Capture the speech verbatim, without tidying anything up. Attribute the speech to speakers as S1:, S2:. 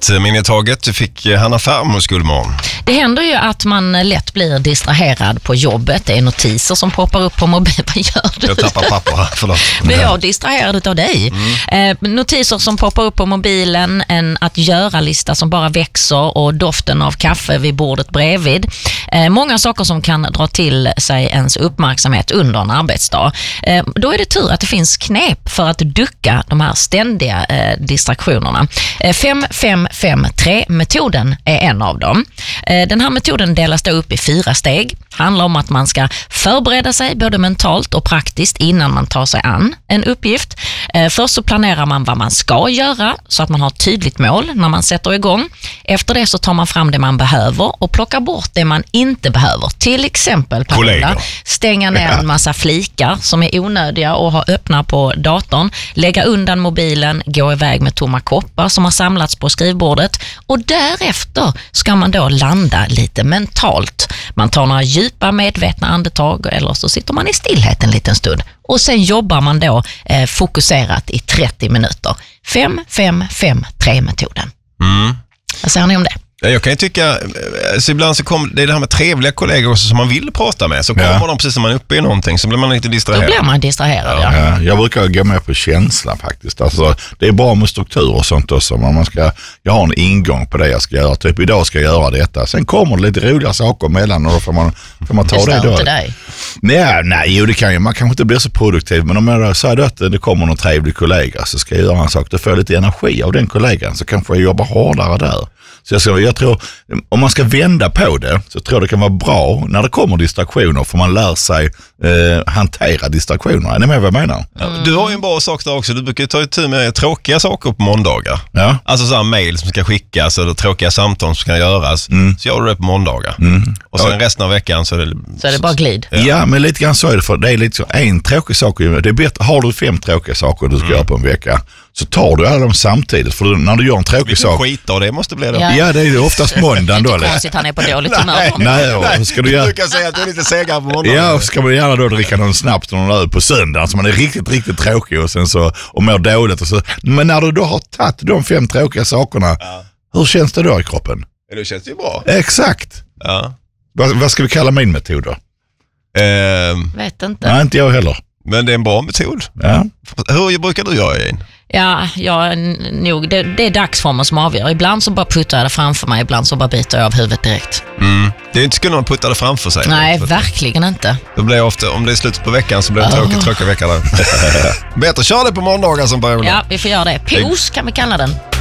S1: ett minne taget. Du fick Hanna Färm skolmorgon.
S2: Det händer ju att man lätt blir distraherad på jobbet. Det är notiser som poppar upp på mobilen. Vad gör du?
S1: Jag tappar papper, förlåt.
S2: Blir jag distraherad av dig? Mm. Eh, notiser som poppar upp på mobilen, en att göra-lista som bara växer och doften av kaffe vid bordet bredvid. Eh, många saker som kan dra till sig ens uppmärksamhet under en arbetsdag. Eh, då är det tur att det finns knep för att ducka de här ständiga eh, distraktionerna. Eh, fem fem fem tre-metoden är en av dem. Eh, den här metoden delas då upp i fyra steg. Handlar om att man ska förbereda sig både mentalt och praktiskt innan man tar sig an en uppgift. Eh, först så planerar man vad man ska göra så att man har ett tydligt mål när man sätter igång. Efter det så tar man fram det man behöver och plockar bort det man inte behöver. Till exempel Paula, stänga ner en massa flikar som är onödiga och ha öppna på datorn, lägga undan mobilen, gå iväg med tomma koppar som har samlats på skrivbordet och därefter ska man då landa lite mentalt. Man tar några djupa medvetna andetag eller så sitter man i stillhet en liten stund och sen jobbar man då eh, fokuserat i trettio minuter. fem fem fem tre-metoden.
S1: Mm.
S2: Vad säger ni om det?
S1: Jag kan ju tycka, så ibland så kommer det, det här med trevliga kollegor också som man vill prata med, så kommer ja. de precis som man är uppe i någonting, så blir man lite distraherad.
S2: Då blir man distraherad,
S3: ja. ja. Jag brukar gå med på känslan faktiskt. Alltså, det är bra med struktur och sånt också, men man ska, jag har en ingång på det jag ska göra. Typ idag ska jag göra detta. Sen kommer det lite roliga saker mellan och då får man, får man ta det, det då.
S2: Inte dig.
S3: Nej, nej, jo, det kan ju. Man kanske inte blir så produktiv, men om jag säger att det kommer någon trevlig kollega så ska jag göra en sak. Då får jag lite energi av den kollegan så kanske jag jobbar hårdare där. Så jag, ska, jag tror, om man ska vända på det så tror jag det kan vara bra när det kommer distraktioner för man lär sig eh, hantera distraktioner. Är ni med vad jag menar?
S1: Ja, du har ju en bra sak där också. Du brukar ju ta itu med tråkiga saker på måndagar.
S3: Ja.
S1: Alltså sådana mejl som ska skickas eller tråkiga samtal som ska göras. Mm. Så gör du det på måndagar. Mm. Och sen ja. resten av veckan så är det...
S2: Så är det bara glid.
S3: Ja, ja men lite grann så är det. För det är lite så, en tråkig sak. Det är bättre, har du fem tråkiga saker du ska mm. göra på en vecka så tar du alla dem samtidigt. För när du gör en tråkig
S1: Vilken
S3: sak...
S1: skit och det måste bli då.
S2: Ja,
S3: ja det är oftast måndagen då.
S2: Det är konstigt, han är på dåligt humör.
S3: Nej, nej, nej. Ska du, göra...
S1: du kan säga att du är lite segare på måndagen.
S3: Ja, ska man gärna då dricka någon snabbt och någon öl på söndagen så man är riktigt, riktigt tråkig och sen så och mår dåligt. Och så. Men när du då har tagit de fem tråkiga sakerna, ja. hur känns det då i kroppen?
S1: Ja, det känns ju bra.
S3: Exakt.
S1: Ja.
S3: Vad, vad ska vi kalla min metod då?
S1: Um,
S2: Vet inte.
S3: Nej, inte jag heller.
S1: Men det är en bra metod.
S3: Ja.
S1: Hur brukar du göra in?
S2: Ja, jag, nog, det, det är dagsformen som avgör. Ibland så bara puttar jag det framför mig, ibland så bara byter jag av huvudet direkt.
S1: Mm. Det är inte skulle man putta det framför sig.
S2: Nej, verkligen inte.
S1: Det blir ofta, om det är slut på veckan så blir det en tråkig, tråkig vecka där. Bättre kör det på måndagar som börjar.
S2: Ja, vi får göra det. Pos kan vi kalla den.